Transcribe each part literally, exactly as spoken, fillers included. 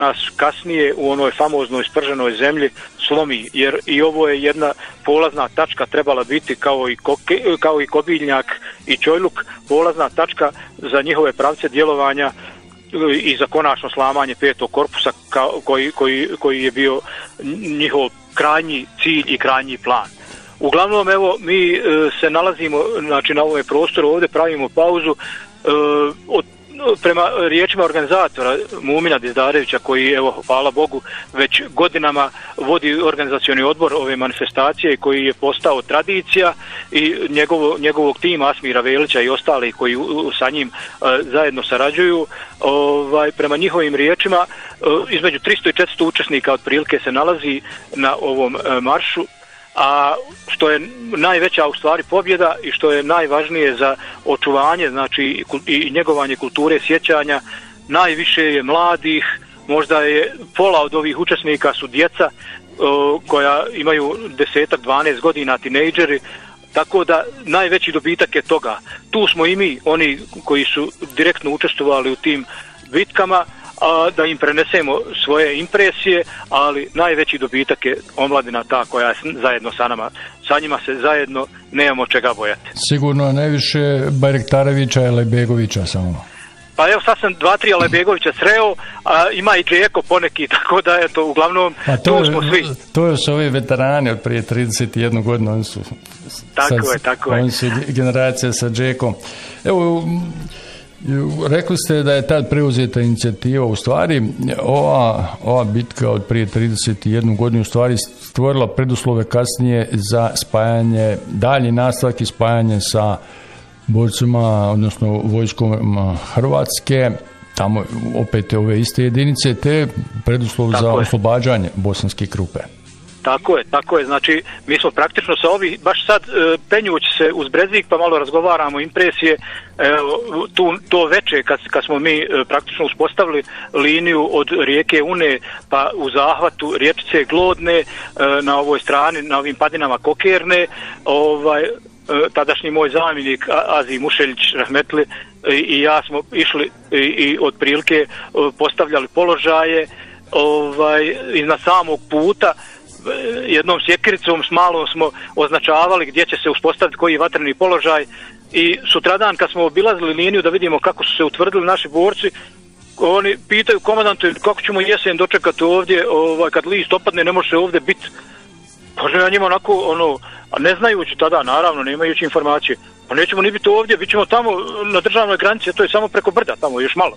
nas kasnije u onoj famoznoj sprženoj zemlji slomi, jer i ovo je jedna polazna tačka trebala biti kao i, koke, kao i Kobiljnjak i Čojluk, polazna tačka za njihove pravce djelovanja i za konačno slamanje petog korpusa kao, koji, koji, koji je bio njihov krajnji cilj i krajnji plan. Uglavnom, evo, mi e, se nalazimo, znači, na ovom prostoru, ovdje pravimo pauzu, e, od prema riječima organizatora Mumina Dizdarevića, koji, evo, hvala Bogu, već godinama vodi organizacioni odbor ove manifestacije, koji je postao tradicija, i njegovo, njegovog tima Asmira Velića i ostali koji sa njim uh, zajedno sarađuju, ovaj, prema njihovim riječima uh, između tristo i četiristo učesnika otprilike se nalazi na ovom uh, maršu, a što je najveća u stvari pobjeda i što je najvažnije za očuvanje, znači, i njegovanje kulture sjećanja, najviše je mladih, možda je pola od ovih učesnika su djeca o, koja imaju desetak, dvanaest godina, tinejdžeri, tako da najveći dobitak je toga. Tu smo i mi, oni koji su direktno učestvovali u tim bitkama, a da im prenesemo svoje impresije, ali najveći dobitak je omladina ta koja je zajedno sa nama. Sa njima se zajedno nemamo čega bojati. Sigurno najviše Bajrektarevića i Alajbegovića samo. Pa evo, sad sam dva, tri Alajbegovića sreo, a ima i Džeko poneki, tako da eto, uglavnom to, tu smo svi. To su ovi veterani od prije trideset jednu godinu, oni su, tako sad, je, tako oni je. su generacija sa Džekom. Evo, rekli ste da je tad preuzeta inicijativa, u stvari ova, ova bitka od prije trideset jednu godinu u stvari stvorila preduslove kasnije za spajanje, dalji nastavak i spajanje sa borcima, odnosno vojskom Hrvatske, tamo opet ove iste jedinice, te preduslov tako za je. Oslobađanje Bosanske Krupe. Tako je, tako je, znači mi smo praktično sa ovih, baš sad e, penjući se uz Breznik pa malo razgovaramo impresije, e, tu, to veče kad, kad smo mi e, praktično uspostavili liniju od rijeke Une pa u zahvatu riječice Glodne, e, na ovoj strani, na ovim padinama Kokerne, ovaj, e, tadašnji moj zamjenik Azij Mušeljić Rahmetli e, i ja smo išli i, i od prilike e, postavljali položaje, ovaj, iznad samog puta, jednom sjekiricom s malom smo označavali gdje će se uspostaviti koji vatreni položaj, i sutradan kad smo obilazili liniju da vidimo kako su se utvrdili naši borci, oni pitaju komandante kako ćemo jesen dočekati ovdje, ovaj, kad list opadne ne može se ovdje biti. Kaže ja njima onako, ono, a ne znajući tada, naravno, nemajući informacije, pa nećemo ni biti ovdje, bit ćemo tamo na državnoj granici, to je samo preko brda, tamo još malo.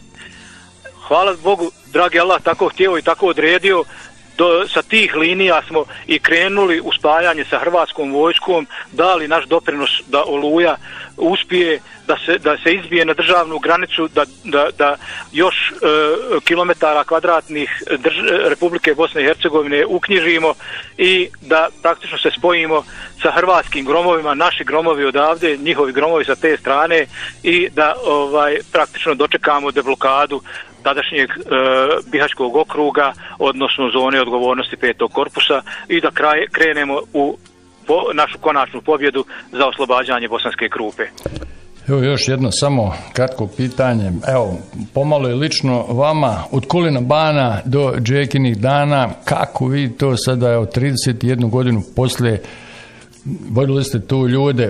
Hvala Bogu, dragi Allah, tako htio i tako odredio. Do, sa tih linija smo i krenuli u spajanje sa hrvatskom vojskom, dali naš doprinos da Oluja uspije da se, da se izbije na državnu granicu, da, da, da još e, kilometara kvadratnih drž, Republike Bosne i Hercegovine uknjižimo i da praktično se spojimo sa hrvatskim gromovima, naši gromovi odavde, njihovi gromovi sa te strane, i da ovaj praktično dočekamo deblokadu tadašnjeg e, Bihaćkog okruga, odnosno zone odgovornosti petog korpusa, i da kraj, krenemo u po, našu konačnu pobjedu za oslobađanje Bosanske Krupe. Evo još jedno samo kratko pitanje. Evo, pomalo je lično vama, od Kulina Bana do Džekinih dana, kako vi to sada, evo, trideset jednu godinu poslije, vodili ste tu ljude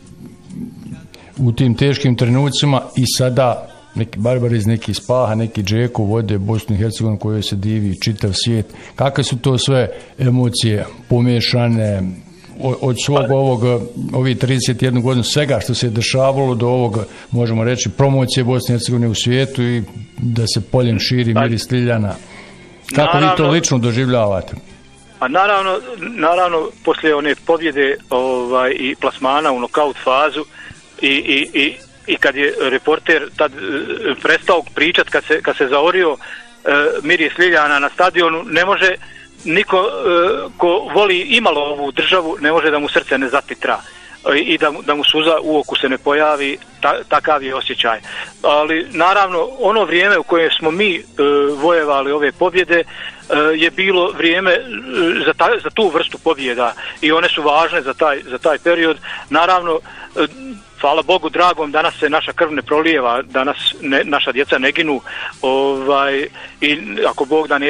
u tim teškim trenucima i sada neki barbari iz nekih spaha, neki Džeko vode Bosnu i Hercegovinu kojoj se divi čitav svijet. Kakve su to sve emocije pomiješane od svog ovog, ovih trideset jednu godinu, svega što se je dešavalo do ovog, možemo reći, promocije Bosne i Hercegovine u svijetu i da se poljem širi miris Liljana. Kako naravno, vi to lično doživljavate? A naravno, naravno poslije one pobjede ovaj, i plasmana u nokaut fazu i, i, i i kad je reporter tad e, prestao pričat, kad se, kad se zaorio e, miris Liljana na stadionu, ne može niko e, ko voli imalo ovu državu, ne može da mu srce ne zatitra e, i da, da mu suza u oku se ne pojavi, ta, takav je osjećaj. Ali naravno ono vrijeme u kojem smo mi e, vojevali ove pobjede e, je bilo vrijeme e, za, ta, za tu vrstu pobjeda i one su važne za taj, za taj period. Naravno e, hvala Bogu dragom, danas se naša krv ne prolijeva, danas ne, naša djeca ne ginu, ovaj, i ako Bog da neće